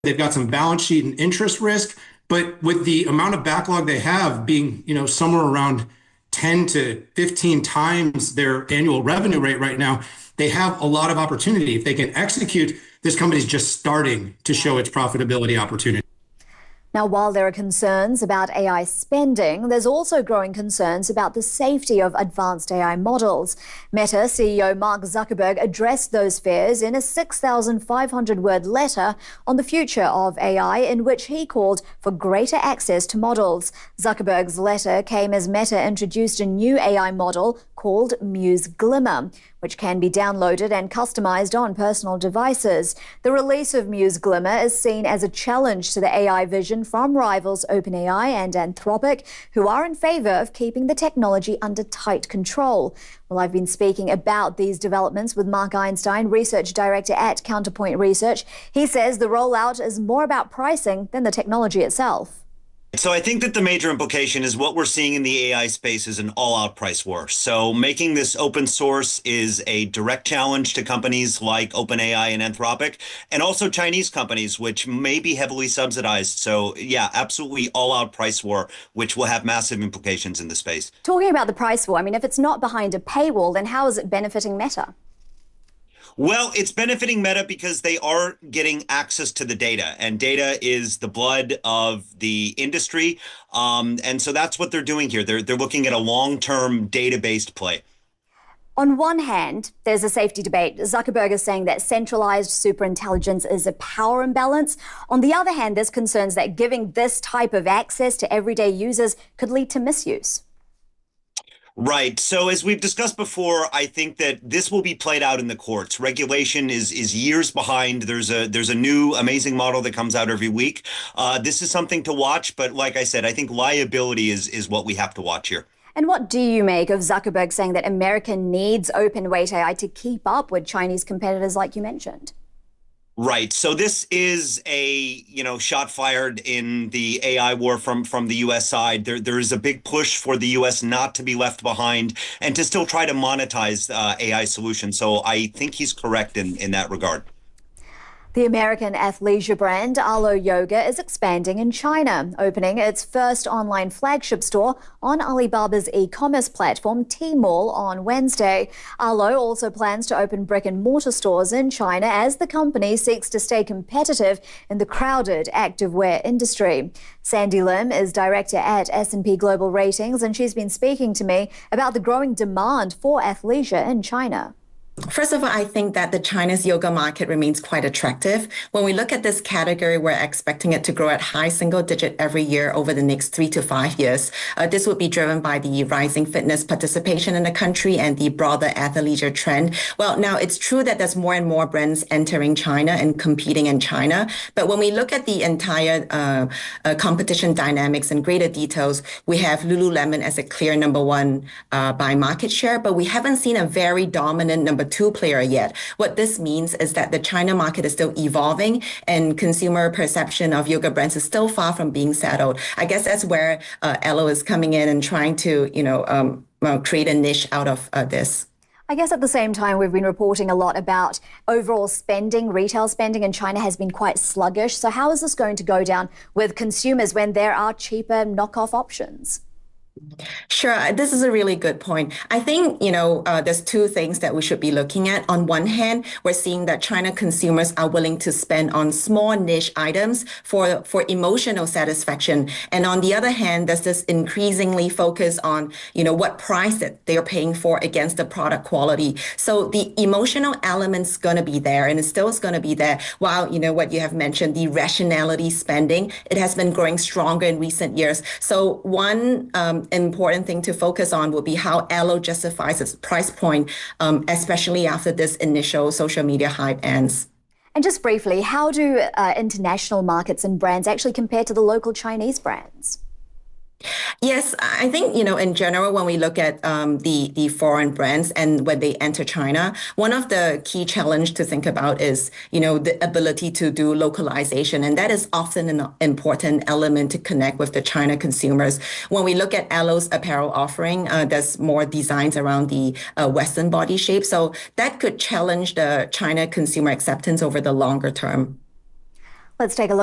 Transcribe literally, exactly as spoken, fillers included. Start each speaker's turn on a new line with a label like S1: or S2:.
S1: They've got some balance sheet and interest risk, but with the amount of backlog they have being, you know, somewhere around ten to fifteen times their annual revenue rate right now, they have a lot of opportunity. If they can execute, this company's just starting to show its profitability opportunity.
S2: Now, while there are concerns about A I spending, there's also growing concerns about the safety of advanced A I models. Meta C E O Mark Zuckerberg addressed those fears in a six thousand five hundred word letter on the future of A I, in which he called for greater access to models. Zuckerberg's letter came as Meta introduced a new A I model called Muse Glimmer, which can be downloaded and customized on personal devices. The release of Muse Glimmer is seen as a challenge to the A I vision from rivals OpenAI and Anthropic, who are in favour of keeping the technology under tight control. Well, I've been speaking about these developments with Mark Einstein, Research Director at Counterpoint Research. He says the rollout is more about pricing than the technology itself.
S3: So I think that the major implication is what we're seeing in the A I space is an all-out price war. So making this open source is a direct challenge to companies like OpenAI and Anthropic, and also Chinese companies, which may be heavily subsidized. So yeah, absolutely all-out price war, which will have massive implications in the space.
S2: Talking about the price war, I mean, if it's not behind a paywall, then how is it benefiting Meta?
S3: Well, it's benefiting Meta because they are getting access to the data, and data is the blood of the industry. Um, and so that's what they're doing here. They're, they're looking at a long-term data-based play.
S2: On one hand, there's a safety debate. Zuckerberg is saying that centralized superintelligence is a power imbalance. On the other hand, there's concerns that giving this type of access to everyday users could lead to misuse.
S3: Right. So as we've discussed before, I think that this will be played out in the courts. Regulation is is years behind. There's a there's a new amazing model that comes out every week. Uh, this is something to watch. But like I said, I think liability is is what we have to watch here.
S2: And what do you make of Zuckerberg saying that America needs open weight A I to keep up with Chinese competitors like you mentioned?
S3: Right. So this is a, you know, shot fired in the A I war from from the U S side. There there is a big push for the U S not to be left behind and to still try to monetize uh, A I solutions. So I think he's correct in, in that regard.
S2: The American athleisure brand Alo Yoga is expanding in China, opening its first online flagship store on Alibaba's e-commerce platform Tmall on Wednesday. Alo also plans to open brick-and-mortar stores in China as the company seeks to stay competitive in the crowded activewear industry. Sandy Lim is director at S and P Global Ratings, and she's been speaking to me about the growing demand for athleisure in China.
S4: First of all, I think that the China's yoga market remains quite attractive. When we look at this category, we're expecting it to grow at high single digit every year over the next three to five years. Uh, this would be driven by the rising fitness participation in the country and the broader athleisure trend. Well, now it's true that there's more and more brands entering China and competing in China. But when we look at the entire uh, uh, competition dynamics in greater details, we have Lululemon as a clear number one uh, by market share, but we haven't seen a very dominant number two player yet. What this means is that the China market is still evolving and consumer perception of yoga brands is still far from being settled. I guess that's where uh, Alo is coming in and trying to, you know, um, well, create a niche out of uh, this.
S2: I guess at the same time, we've been reporting a lot about overall spending. Retail spending in China has been quite sluggish. So how is this going to go down with consumers when there are cheaper knockoff options?
S4: Sure. This is a really good point. I think, you know, uh, there's two things that we should be looking at. On one hand, we're seeing that China consumers are willing to spend on small niche items for, for emotional satisfaction. And on the other hand, there's this increasingly focus on, you know, what price that they're paying for against the product quality. So the emotional element's going to be there, and it still is going to be there. While, you know, what you have mentioned, the rationality spending, it has been growing stronger in recent years. So one um, important thing to focus on will be how Alo justifies its price point, um, especially after this initial social media hype ends.
S2: And just briefly, how do uh, international markets and brands actually compare to the local Chinese brands?
S4: Yes, I think, you know, in general, when we look at um, the, the foreign brands and when they enter China, one of the key challenge to think about is, you know, the ability to do localization. And that is often an important element to connect with the China consumers. When we look at Alo's apparel offering, uh, there's more designs around the uh, Western body shape. So that could challenge the China consumer acceptance over the longer term.
S2: Let's take a look.